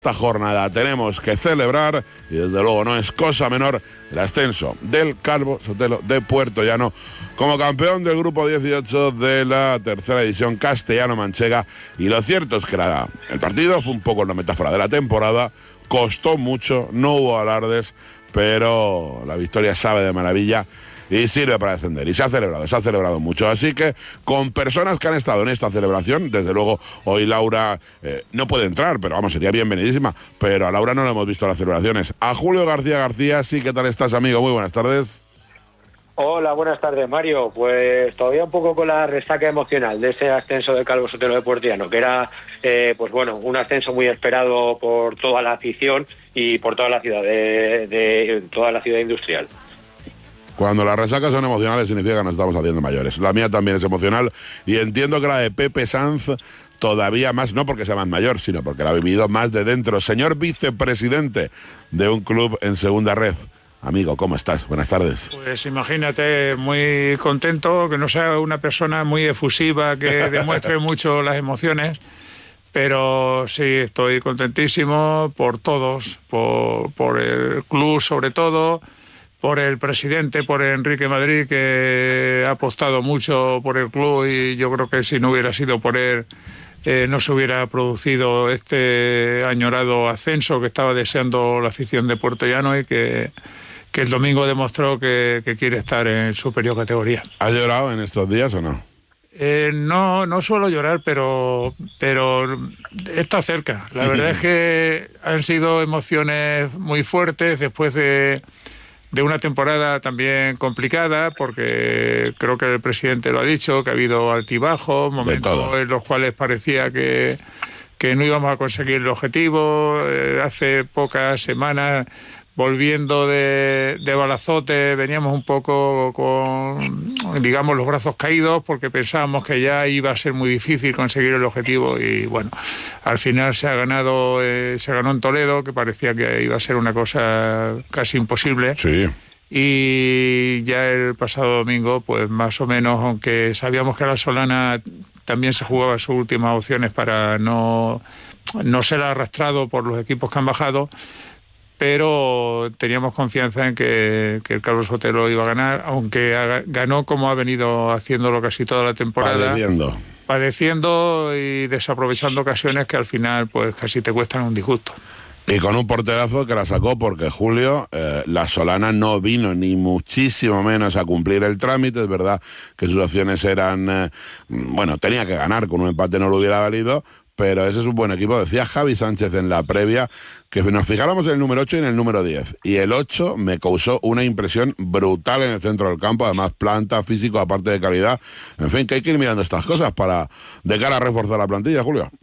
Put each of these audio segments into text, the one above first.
Esta jornada tenemos que celebrar, y desde luego no es cosa menor, el ascenso del Calvo Sotelo de Puertollano como campeón del grupo 18 de la tercera división castellano-manchega. Y lo cierto es que el partido fue un poco la metáfora de la temporada, costó mucho, no hubo alardes, pero la victoria sabe de maravilla y sirve para descender. Y se ha celebrado mucho. Así que con personas que han estado en esta celebración, desde luego hoy Laura no puede entrar, pero vamos, sería bienvenidísima. Pero a Laura no la hemos visto en las celebraciones. A Julio García, sí, ¿qué tal estás, amigo? Muy buenas tardes. Hola, buenas tardes, Mario. Pues todavía un poco con la resaca emocional de ese ascenso del Calvo Sotelo de Puertollano, que era, pues bueno, un ascenso muy esperado por toda la afición y por toda la ciudad, de toda la ciudad industrial. Cuando las resacas son emocionales significa que nos estamos haciendo mayores. La mía también es emocional y entiendo que la de Pepe Sanz todavía más, no porque sea más mayor, sino porque la ha vivido más de dentro. Señor vicepresidente de un club en segunda red. Amigo, ¿cómo estás? Buenas tardes. Pues imagínate, muy contento, que no sea una persona muy efusiva, que demuestre mucho las emociones, pero sí, estoy contentísimo por todos, por el club sobre todo, por el presidente, por Enrique Madrid, que ha apostado mucho por el club y yo creo que si no hubiera sido por él, no se hubiera producido este añorado ascenso que estaba deseando la afición de Puertollano y que el domingo demostró que quiere estar en superior categoría. ¿Has llorado en estos días o no? No suelo llorar, pero está cerca. La verdad es que han sido emociones muy fuertes después de una temporada también complicada, porque creo que el presidente lo ha dicho, que ha habido altibajos, momentos en los cuales parecía que no íbamos a conseguir el objetivo. Hace pocas semanas, volviendo de Balazote, veníamos un poco con, digamos, los brazos caídos porque pensábamos que ya iba a ser muy difícil conseguir el objetivo y bueno, al final se ganó en Toledo, que parecía que iba a ser una cosa casi imposible. Sí. Y ya el pasado domingo, pues más o menos, aunque sabíamos que la Solana también se jugaba sus últimas opciones para no ser arrastrado por los equipos que han bajado, pero teníamos confianza en que el Calvo Sotelo iba a ganar, aunque ganó como ha venido haciéndolo casi toda la temporada. Padeciendo y desaprovechando ocasiones que al final pues casi te cuestan un disgusto. Y con un porterazo que la sacó porque Julio, la Solana no vino ni muchísimo menos a cumplir el trámite. Es verdad que sus opciones eran, tenía que ganar, con un empate no lo hubiera valido, pero ese es un buen equipo. Decía Javi Sánchez en la previa que nos fijáramos en el número 8 y en el número 10. Y el 8 me causó una impresión brutal en el centro del campo, además planta, físico, aparte de calidad. En fin, que hay que ir mirando estas cosas de cara a reforzar la plantilla, Julio.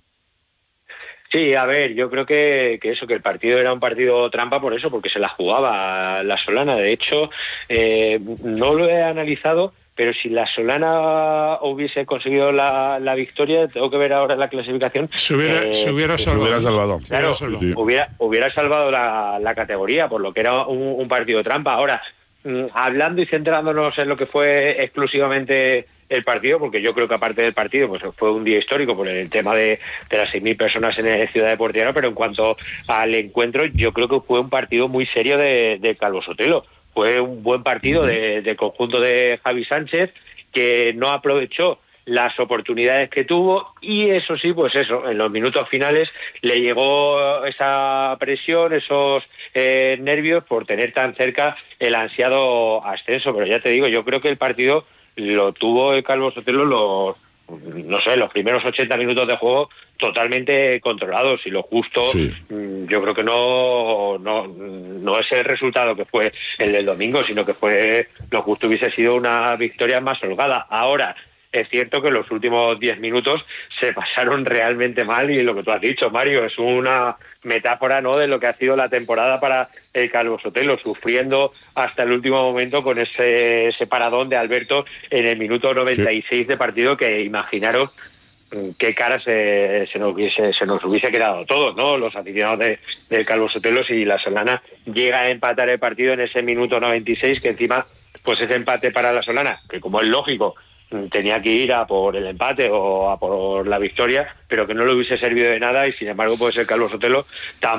Sí, a ver, yo creo que el partido era un partido trampa por eso, porque se la jugaba la Solana. De hecho, no lo he analizado, pero si la Solana hubiese conseguido la victoria, tengo que ver ahora la clasificación. Se hubiera salvado. Claro, sí. Hubiera salvado la categoría, por lo que era un partido trampa. Ahora, hablando y centrándonos en lo que fue exclusivamente el partido, porque yo creo que aparte del partido pues fue un día histórico por el tema de las 6.000 personas en la ciudad de Puertollano, pero en cuanto al encuentro, yo creo que fue un partido muy serio de Calvo Sotelo. Fue un buen partido del conjunto de Javi Sánchez, que no aprovechó las oportunidades que tuvo y eso sí, pues eso, en los minutos finales le llegó esa presión, esos nervios por tener tan cerca el ansiado ascenso. Pero ya te digo, yo creo que el partido lo tuvo el Calvo Sotelo los primeros 80 minutos de juego totalmente controlados, y lo justo, sí. Yo creo que no es el resultado que fue el del domingo, sino que lo justo hubiese sido una victoria más holgada. Ahora, es cierto que los últimos 10 minutos se pasaron realmente mal, y lo que tú has dicho, Mario, es una metáfora, ¿no?, de lo que ha sido la temporada para el Calvo Sotelo, sufriendo hasta el último momento con ese paradón de Alberto en el minuto 96 sí. de partido, que imaginaros qué cara se nos hubiese quedado a todos, ¿no?, los aficionados del Calvo Sotelo, si la Solana llega a empatar el partido en ese minuto 96, que encima pues ese empate para la Solana, que como es lógico, tenía que ir a por el empate o a por la victoria, pero que no le hubiese servido de nada, y sin embargo pues el Calvo Sotelo